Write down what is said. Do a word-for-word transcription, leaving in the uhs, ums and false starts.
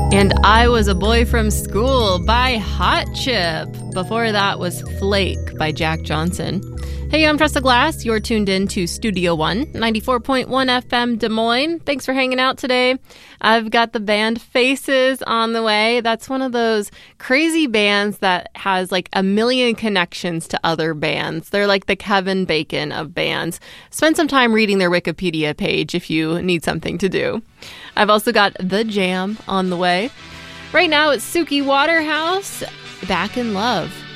And I Was a Boy from School by Hot Chip. Before that was Flake by Jack Johnson. Hey, I'm Tressa Glass. You're tuned in to Studio One, ninety-four point one F M Des Moines. Thanks for hanging out today. I've got the band Faces on the way. That's one of those crazy bands that has like a million connections to other bands. They're like the Kevin Bacon of bands. Spend some time reading their Wikipedia page if you need something to do. I've also got The Jam on the way. Right now it's Suki Waterhouse, Back in Love.